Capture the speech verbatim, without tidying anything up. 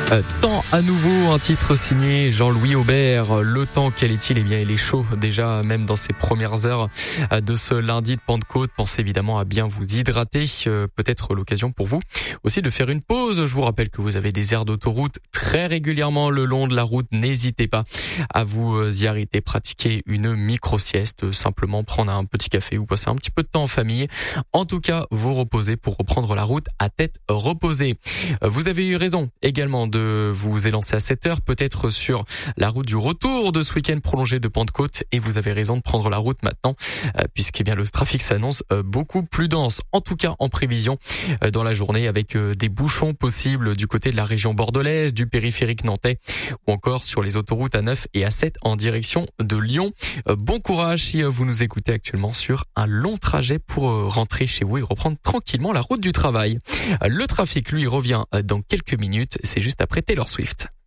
Euh, temps à nouveau, un titre signé Jean-Louis Aubert. Le temps, quel est-il? Eh bien, il est chaud déjà, même dans ces premières heures de ce lundi de Pentecôte. Pensez évidemment à bien vous hydrater. Euh, peut-être l'occasion pour vous aussi de faire une pause. Je vous rappelle que vous avez des aires d'autoroute très régulièrement le long de la route. N'hésitez pas à vous y arrêter, pratiquer une micro-sieste, simplement prendre un petit café ou passer un petit peu de temps en famille. En tout cas, vous reposer pour reprendre la route à tête reposée. Vous avez eu raison également de vous élancer à sept heures, peut-être sur la route du retour de ce week-end prolongé de Pentecôte, et vous avez raison de prendre la route maintenant, puisque bien le trafic s'annonce beaucoup plus dense, en tout cas en prévision dans la journée, avec des bouchons possibles du côté de la région bordelaise, du périphérique nantais, ou encore sur les autoroutes A neuf et A sept en direction de Lyon. Bon courage si vous nous écoutez actuellement sur un long trajet pour rentrer chez vous et reprendre tranquillement la route du travail. Le trafic, lui, revient dans quelques minutes, c'est juste après Taylor Swift.